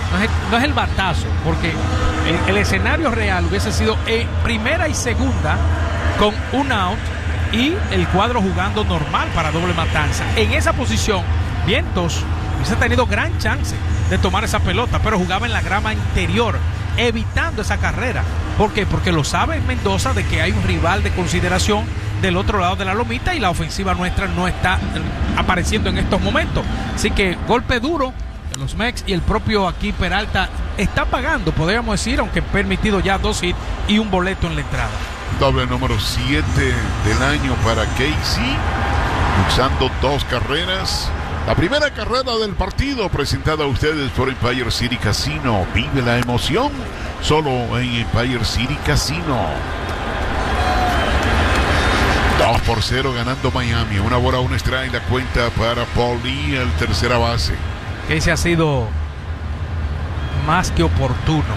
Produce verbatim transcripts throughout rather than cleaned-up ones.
no es, no es el batazo, porque el, el escenario real hubiese sido eh, primera y segunda con un out y el cuadro jugando normal para doble matanza. En esa posición, Vientos hubiese tenido gran chance de tomar esa pelota, pero jugaba en la grama interior, evitando esa carrera. ¿Por qué? Porque lo sabe Mendoza de que hay un rival de consideración del otro lado de la lomita y la ofensiva nuestra no está apareciendo en estos momentos. Así que golpe duro de los Mex, y el propio aquí Peralta está pagando, podríamos decir, aunque permitido ya dos hits y un boleto en la entrada. Doble número siete del año para Casey, usando dos carreras. La primera carrera del partido presentada a ustedes por Empire City Casino. Vive la emoción solo en Empire City Casino. dos por cero ganando Miami. Una bola, un strike, la cuenta para Pauli, el tercera base. Ese ha sido más que oportuno.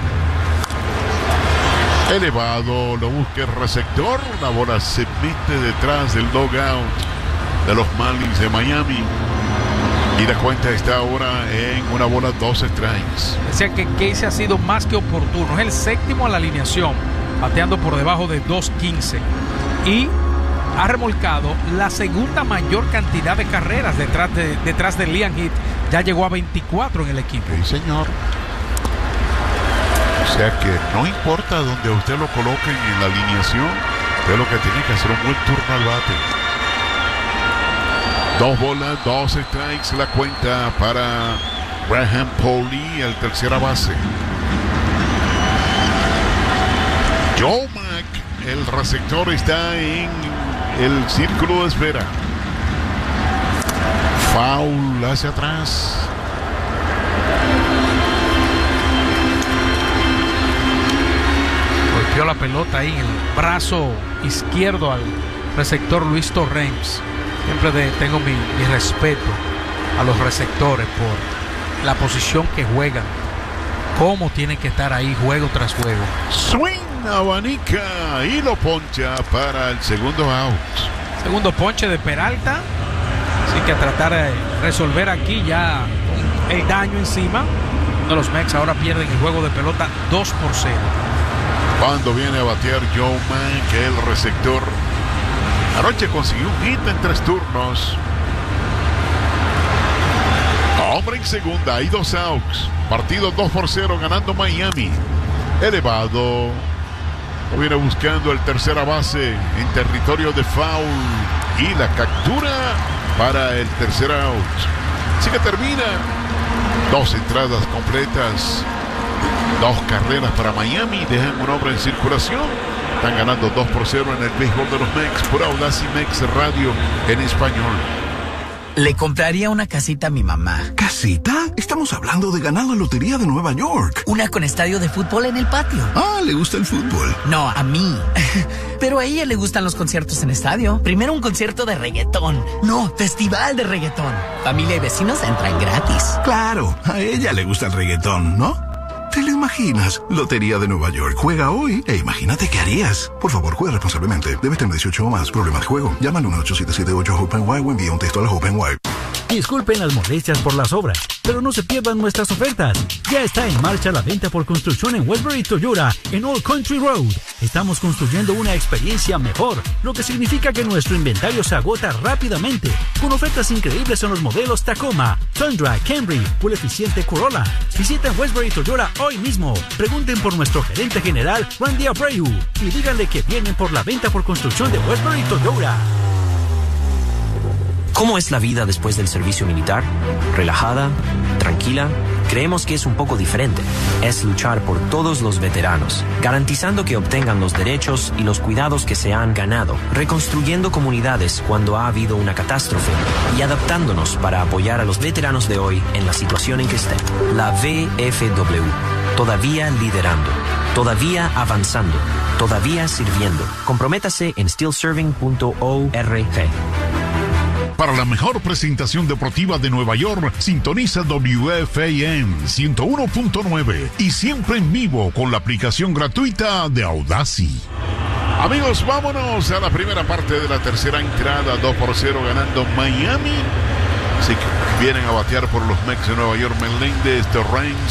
Elevado, lo busca el receptor. La bola se mete detrás del dugout de los Marlins de Miami. Y la cuenta está ahora en una bola, dos strikes. Decía que Casey ha sido más que oportuno. Es el séptimo a la alineación, bateando por debajo de dos quince. Y ha remolcado la segunda mayor cantidad de carreras detrás de, detrás de Liam Heath. Ya llegó a veinticuatro en el equipo. Sí, señor. O sea que no importa donde usted lo coloque en la alineación, usted lo que tiene que hacer un buen turno al bate. Dos bolas, dos strikes, la cuenta para Graham Pauli, el tercera base. Joe Mack, el receptor, está en el círculo de espera. Foul hacia atrás. Golpeó la pelota ahí en el brazo izquierdo al receptor Luis Torrens. Siempre de, tengo mi, mi respeto a los receptores por la posición que juegan, cómo tienen que estar ahí juego tras juego. Swing, abanica y lo poncha para el segundo out. Segundo ponche de Peralta. Así que a tratar de resolver aquí ya el daño encima. De los Mex ahora pierden el juego de pelota dos por cero. Cuando viene a batear Joe Mack, el receptor, anoche consiguió un hit en tres turnos. Hombre en segunda, hay dos outs. Partido dos por cero ganando Miami. Elevado. Lo viene buscando el tercera base en territorio de foul. Y la captura para el tercer out. Así que termina. Dos entradas completas. Dos carreras para Miami. Dejan un hombre en circulación. Están ganando dos por cero en el béisbol de los Mex por Audacy Mex Radio en español. Le compraría una casita a mi mamá. ¿Casita? Estamos hablando de ganar la lotería de Nueva York. Una con estadio de fútbol en el patio. Ah, ¿le gusta el fútbol? No, a mí. Pero a ella le gustan los conciertos en estadio. Primero un concierto de reggaetón. No, festival de reggaetón. Familia y vecinos entran gratis. Claro, a ella le gusta el reggaetón, ¿no? ¿Te lo imaginas? Lotería de Nueva York. Juega hoy e imagínate qué harías. Por favor, juega responsablemente. Debes tener dieciocho o más. Problemas de juego. Llama al uno ocho siete siete ocho Hope N Y o envía un texto a la Hope N Y. Disculpen las molestias por las obras, pero no se pierdan nuestras ofertas. Ya está en marcha la venta por construcción en Westbury Toyota, en Old Country Road. Estamos construyendo una experiencia mejor, lo que significa que nuestro inventario se agota rápidamente, con ofertas increíbles en los modelos Tacoma, Tundra, Camry, Full Eficiente Corolla. Visiten Westbury Toyota hoy mismo. Pregunten por nuestro gerente general, Randy Abreu, y díganle que vienen por la venta por construcción de Westbury Toyota. ¿Cómo es la vida después del servicio militar? ¿Relajada? ¿Tranquila? Creemos que es un poco diferente. Es luchar por todos los veteranos, garantizando que obtengan los derechos y los cuidados que se han ganado, reconstruyendo comunidades cuando ha habido una catástrofe y adaptándonos para apoyar a los veteranos de hoy en la situación en que estén. La V F W, todavía liderando, todavía avanzando, todavía sirviendo. Comprométase en still serving punto org. Para la mejor presentación deportiva de Nueva York, sintoniza W F A M ciento uno punto nueve y siempre en vivo con la aplicación gratuita de Audacy. Amigos, vámonos a la primera parte de la tercera entrada, dos por cero ganando Miami. Así que vienen a batear por los Mex de Nueva York, Meléndez, Torrens,